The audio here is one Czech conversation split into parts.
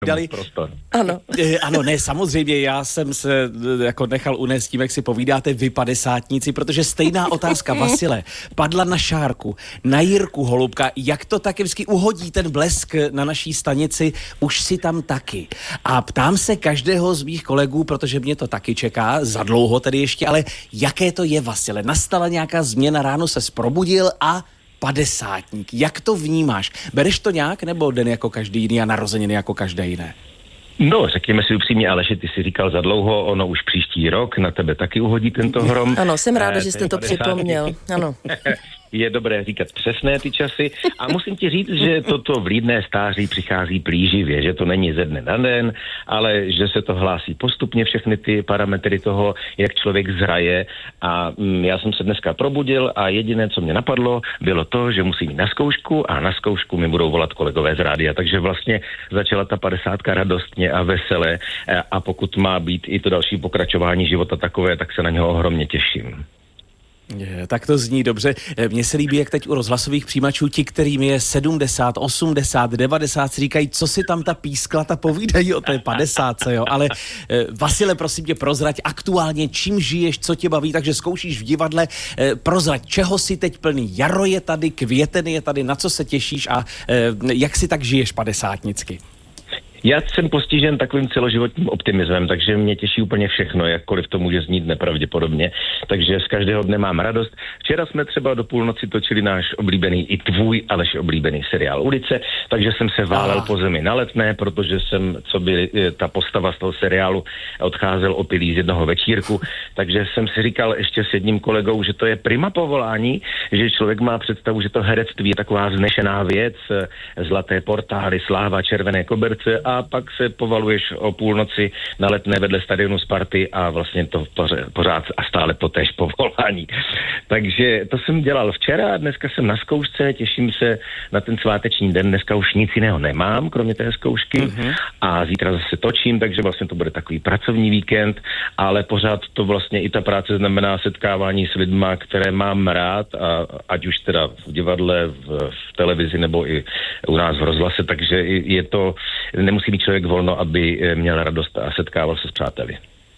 dali prostor. Ano. Ano, ne, samozřejmě, já jsem se jako nechal unést tím, jak si povídáte vy padesátníci, protože stejná otázka, Vasile, padla na Šárku, na Jirku Holubka, jak to taky vždycky uhodí ten blesk na naší stanici, už si tam taky. A ptám se každého z mých kolegů, protože mě to taky čeká, za dlouho tedy ještě, ale jaké to je, Vasile? Nastala nějaká změna, ráno ses probudil a padesátník. Jak to vnímáš? Bereš to nějak, nebo den jako každý jiný a narozeniny jako každé jiné? No, řekněme si upřímně, Aleši, ty si říkal za dlouho, ono už příští rok na tebe taky uhodí tento hrom. Ano, jsem ráda, že jste to připomněl. Ano. Je dobré říkat přesné ty časy a musím ti říct, že toto vlídné stáří přichází plíživě, že to není ze dne na den, ale že se to hlásí postupně všechny ty parametry toho, jak člověk zraje a já jsem se dneska probudil a jediné, co mě napadlo, bylo to, že musím jít na zkoušku a na zkoušku mi budou volat kolegové z rádia, takže vlastně začala ta 50 radostně a veselé a pokud má být i to další pokračování života takové, tak se na něho ohromně těším. Tak to zní dobře. Mně se líbí, jak teď u rozhlasových přijímačů ti, kterým je 70, 80, 90, si říkají, co si tam ta písklata povídají o té 50, jo. Ale Vasile, prosím tě, prozrať aktuálně, čím žiješ, co tě baví, takže zkoušíš v divadle, prozrať, čeho si teď plný. Jaro je tady, květen je tady, na co se těšíš a jak si tak žiješ padesátnicky? Já jsem postižen takovým celoživotním optimismem, takže mě těší úplně všechno, jakkoliv to může znít nepravděpodobně. Takže z každého dne mám radost. Včera jsme třeba do půlnoci točili náš oblíbený i tvůj, Aleš, oblíbený seriál Ulice, takže jsem se válel po zemi na Letné, protože jsem, co by ta postava z toho seriálu, odcházel opilý z jednoho večírku, takže jsem si říkal ještě s jedním kolegou, že to je prima povolání, že člověk má představu, že to herectví je taková vznešená věc, zlaté portály, sláva, červené koberce a pak se povaluješ o půlnoci na Letné vedle stadionu Sparty a vlastně to pořád a stále totéž povolání. Takže to jsem dělal včera a dneska jsem na zkoušce, těším se na ten sváteční den, dneska už nic jiného nemám, kromě té zkoušky a zítra zase točím, takže vlastně to bude takový pracovní víkend, ale pořád to vlastně i ta práce znamená setkávání s lidma, které mám rád a ať už teda v divadle, v televizi nebo i u nás v rozhlase, takže je to, nemusí být člověk volno, aby měl radost a setkával se s přáteli.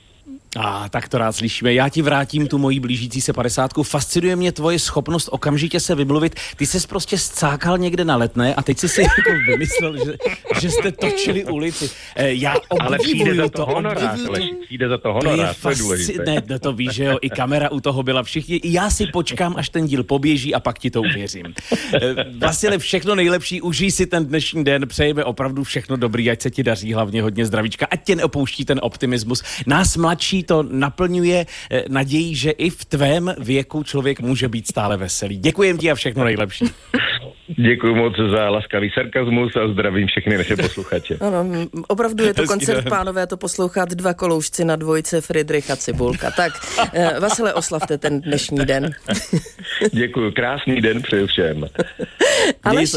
Tak to rád slyšíme. Já ti vrátím tu moji blížící se 50. Fascinuje mě tvoje schopnost okamžitě se vymluvit. Ty ses prostě scákal někde na Letné a teď jsi si jako vymyslel, že jste točili Ulici. Já obdivuju to. Přijde za to honorář, to je důležité. Ne, to víš, že jo, i kamera u toho byla všichni. Já si počkám, až ten díl poběží a pak ti to uvěřím. Vasile, všechno nejlepší, užij si ten dnešní den, přejeme opravdu všechno dobrý, ať se ti daří, hlavně hodně zdravíčka, ať tě neopouští ten optimismus. Nás mladší to naplňuje nadějí, že i v tvém věku člověk může být stále veselý. Děkujem ti a všechno nejlepší. Děkuji moc za laskavý sarkazmus a zdravím všechny naše posluchače. Ano, opravdu je to koncert, pánové, to poslouchat dva koloušci na dvojce Fridricha Cibulka. Tak, Vasile, oslavte ten dnešní den. Děkuji, krásný den přeju všem. Aleši,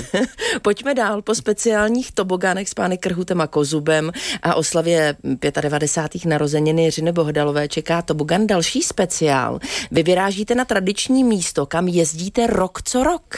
pojďme dál po speciálních tobogánech s pány Krhutem a Kozubem a oslavě 95. narozeniny Jiřiny Bohdalové čeká tobogan další speciál. Vy vyrážíte na tradiční místo, kam jezdíte rok co rok.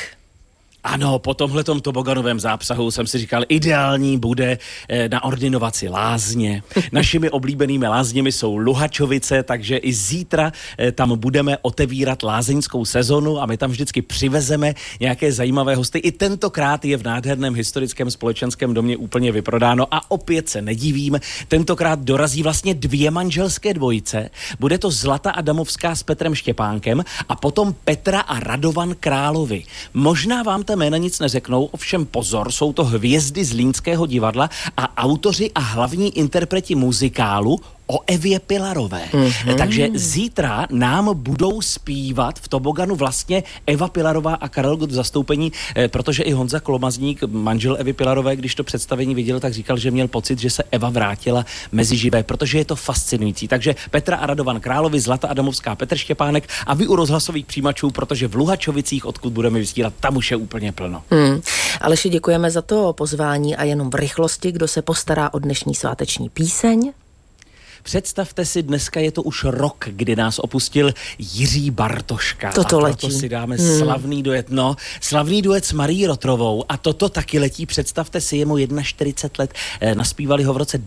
Ano, po tomhletom toboganovém zápsahu jsem si říkal, ideální bude na ordinovaci lázně. Našimi oblíbenými lázněmi jsou Luhačovice, takže i zítra tam budeme otevírat lázeňskou sezonu a my tam vždycky přivezeme nějaké zajímavé hosty. I tentokrát je v nádherném historickém společenském domě úplně vyprodáno a opět se nedivím. Tentokrát dorazí vlastně dvě manželské dvojice. Bude to Zlata Adamovská s Petrem Štěpánkem a potom Petra a Radovan Královi. Možná vám jména nic neřeknou, ovšem pozor, jsou to hvězdy Zlínského divadla a autoři a hlavní interpreti muzikálu o Evě Pilarové. Takže zítra nám budou zpívat v toboganu vlastně Eva Pilarová a Karel Gott v zastoupení, protože i Honza Klomazník, manžel Evy Pilarové, když to představení viděl, tak říkal, že měl pocit, že se Eva vrátila mezi živé, protože je to fascinující. Takže Petra a Radovan Královi, Zlata Adamovská, Petr Štěpánek a vy u rozhlasových přijímačů, protože v Luhačovicích, odkud budeme vysílat, tam už je úplně plno. Aleši, děkujeme za to pozvání a jenom v rychlosti, kdo se postará o dnešní sváteční píseň. Představte si, dneska je to už rok, kdy nás opustil Jiří Bartoška. Toto a letí. proto si dáme slavný duet. No, slavný duet s Marií Rotrovou. A toto taky letí. Představte si, je mu 41 let. Naspívali ho v roce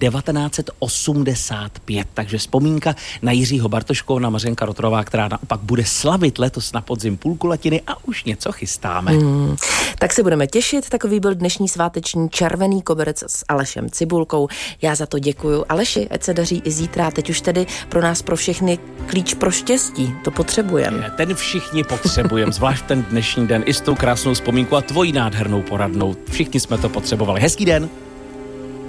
1985. Takže vzpomínka na Jiřího Bartošku, na Mařenka Rotrová, která naopak bude slavit letos na podzim půlkulatiny a už něco chystáme. Tak se budeme těšit. Takový byl dnešní sváteční červený koberec s Alešem Cibulkou. Já za to děkuju. Aleši, ať se daří i zítra. Teď už tedy pro nás, pro všechny klíč pro štěstí. To potřebujeme. Ten všichni potřebujeme, zvlášť ten dnešní den i s tou krásnou vzpomínkou a tvojí nádhernou poradnou. Všichni jsme to potřebovali. Hezký den.